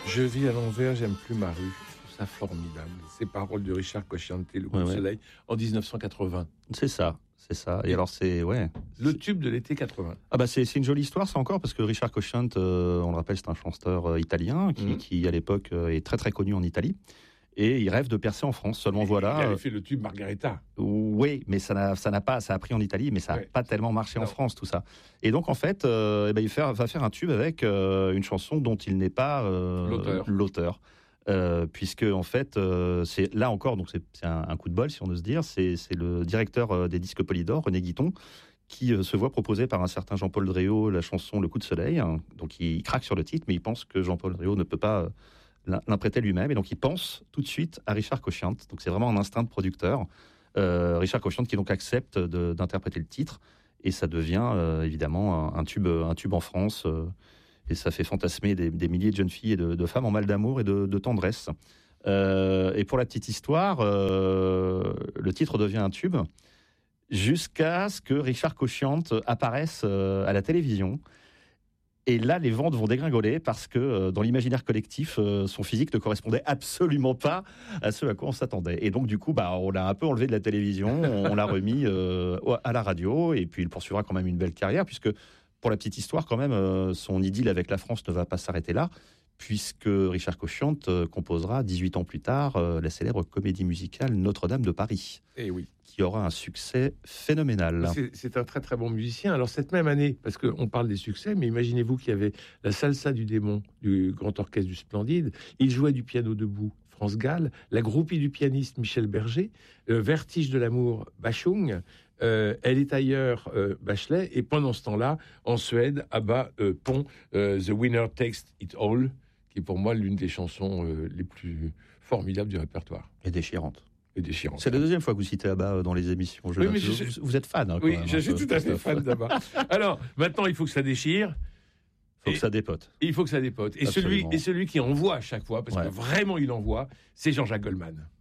Je vis à l'envers, j'aime plus ma rue. Je trouve ça formidable. Ces paroles de Richard Cocciante, Le coup de soleil, en 1980. C'est ça. Et alors, le tube de l'été 80. Ah bah c'est une jolie histoire, ça encore, parce que Richard Cocciante, on le rappelle, c'est un chanteur italien qui, à l'époque, est très très connu en Italie. Et il rêve de percer en France. Seulement voilà. Il avait fait le tube Margareta. Oui, mais ça a pris en Italie, mais ça n'a pas tellement marché en France, tout ça. Et donc en fait, il va faire un tube avec une chanson dont il n'est pas l'auteur. Puisque en fait, c'est là encore, donc c'est un coup de bol, si on ose dire. C'est le directeur des disques Polydor, René Guiton, qui se voit proposer par un certain Jean-Paul Dréau la chanson Le coup de soleil. Donc il craque sur le titre, mais il pense que Jean-Paul Dréau ne peut pas l'interpréter lui-même, et donc il pense tout de suite à Richard Cocciante. Donc c'est vraiment un instinct de producteur. Richard Cocciante qui donc accepte d'interpréter le titre, et ça devient évidemment un tube en France. Et ça fait fantasmer des milliers de jeunes filles et de femmes en mal d'amour et de tendresse. Et pour la petite histoire, le titre devient un tube jusqu'à ce que Richard Cocciante apparaisse à la télévision. Et là, les ventes vont dégringoler parce que dans l'imaginaire collectif, son physique ne correspondait absolument pas à ce à quoi on s'attendait. Et donc, du coup, on l'a un peu enlevé de la télévision, on l'a remis à la radio, et puis il poursuivra quand même une belle carrière, puisque, pour la petite histoire, quand même, son idylle avec la France ne va pas s'arrêter là, puisque Richard Cocciante composera 18 ans plus tard la célèbre comédie musicale Notre-Dame de Paris. Eh oui. Qui aura un succès phénoménal. C'est un très très bon musicien. Alors cette même année, parce qu'on parle des succès, mais imaginez-vous qu'il y avait la Salsa du Démon du Grand Orchestre du Splendide. Il jouait du piano debout, France Gall, la groupie du pianiste Michel Berger, Vertige de l'amour, Bachung, Elle est ailleurs, Bachelet, et pendant ce temps-là, en Suède, ABBA pond The Winner Takes It All, qui est pour moi l'une des chansons les plus formidables du répertoire. Et déchirante. C'est la deuxième fois que vous citez ABBA dans les émissions. Vous êtes fan. Oui, je suis tout à fait fan d'ABBA. Alors, maintenant, il faut que ça déchire. Il faut que ça dépote. Il faut que ça dépote. Et celui qui envoie à chaque fois, parce que vraiment il envoie, c'est Jean-Jacques Goldman.